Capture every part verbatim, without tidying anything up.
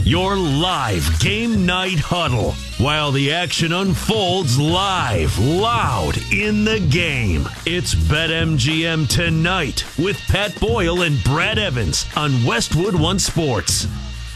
Your live game night huddle while the action unfolds live, loud in the game. It's BetMGM Tonight with Pat Boyle and Brad Evans on Westwood One Sports.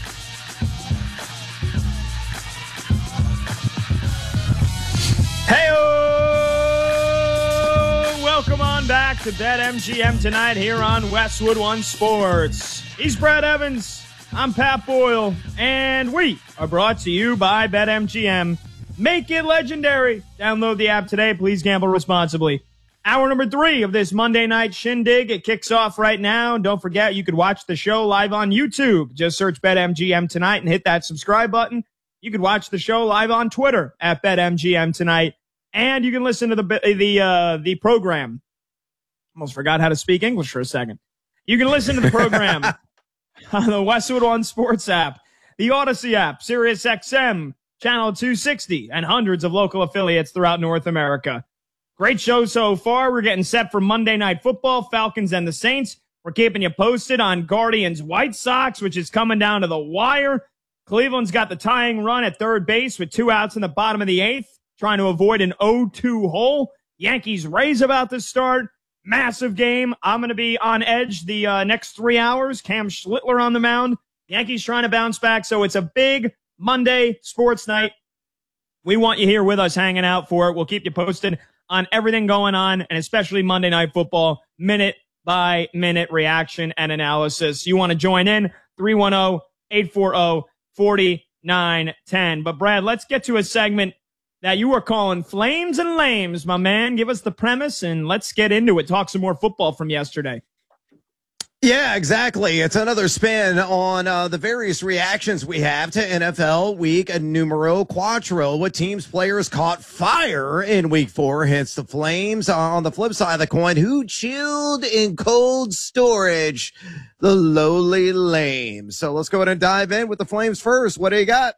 Hey-o! Welcome on back to BetMGM Tonight here on Westwood One Sports. He's Brad Evans. I'm Pat Boyle, and we are brought to you by BetMGM. Make it legendary. Download the app today. Please gamble responsibly. Hour number three of this Monday night shindig. It kicks off right now. Don't forget, you could watch the show live on YouTube. Just search BetMGM Tonight and hit that subscribe button. You could watch the show live on Twitter at BetMGM Tonight. And you can listen to the the uh, the program. Almost forgot how to speak English for a second. You can listen to the program on the Westwood One Sports app, the Odyssey app, Sirius X M, Channel two sixty, and hundreds of local affiliates throughout North America. Great show so far. We're getting set for Monday Night Football, Falcons and the Saints. We're keeping you posted on Guardians White Sox, which is coming down to the wire. Cleveland's got the tying run at third base with two outs in the bottom of the eighth, trying to avoid an oh two hole. Yankees Rays about to start. Massive game. I'm going to be on edge the uh, next three hours. Cam Schlittler on the mound. Yankees trying to bounce back. So it's a big Monday sports night. We want you here with us hanging out for it. We'll keep you posted on everything going on, and especially Monday Night Football, minute by minute reaction and analysis. You want to join in? three one zero, eight four zero, four nine one zero. But Brad, let's get to a segment that you are calling Flames and Lames, my man. Give us the premise and let's get into it. Talk some more football from yesterday. Yeah, exactly. It's another spin on uh, the various reactions we have to N F L week numero quattro. What teams, players caught fire in week four, hence the Flames. Uh, on the flip side of the coin, who chilled in cold storage? The lowly Lames. So let's go ahead and dive in with the Flames first. What do you got?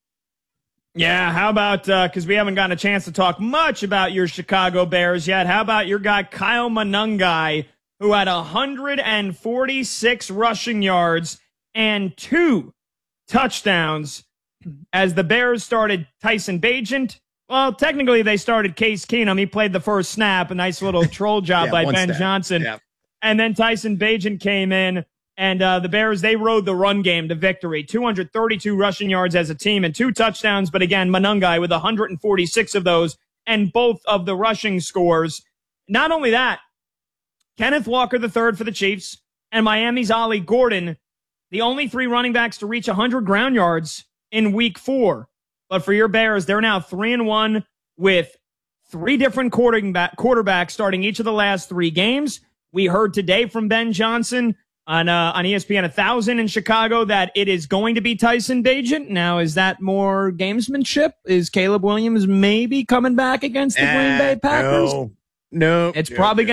Yeah, how about, uh, cause we haven't gotten a chance to talk much about your Chicago Bears yet. How about your guy, Kyle Monangai, who had one hundred forty-six rushing yards and two touchdowns as the Bears started Tyson Bagent. Well, technically they started Case Keenum. He played the first snap, a nice little troll job yeah, by Ben step. Johnson. Yeah. And then Tyson Bagent came in. And uh, the Bears, they rode the run game to victory. two hundred thirty-two rushing yards as a team and two touchdowns. But again, Monangai with one hundred forty-six of those and both of the rushing scores. Not only that, Kenneth Walker the third for the Chiefs and Miami's Ollie Gordon, the only three running backs to reach one hundred ground yards in week four. But for your Bears, they're now three and one with three different quarterback, quarterbacks starting each of the last three games. We heard today from Ben Johnson on uh, on E S P N one thousand in Chicago that it is going to be Tyson Bagent. Now, is that more gamesmanship? Is Caleb Williams maybe coming back against the uh, Green Bay Packers? No, no. It's no, probably no. going